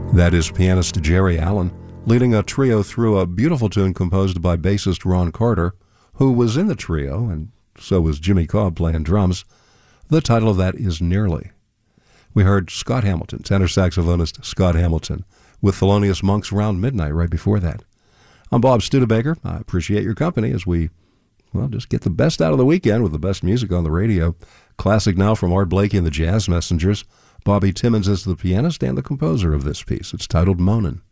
That is pianist Jerry Allen leading a trio through a beautiful tune composed by bassist Ron Carter, who was in the trio, and so was Jimmy Cobb playing drums. The title of that is Nearly. We heard Scott Hamilton, tenor saxophonist Scott Hamilton, with Thelonious Monk's Round Midnight right before that. I'm Bob Studebaker. I appreciate your company as we, just get the best out of the weekend with the best music on the radio. Classic now from Art Blakey and the Jazz Messengers. Bobby Timmons is the pianist and the composer of this piece. It's titled Moanin'.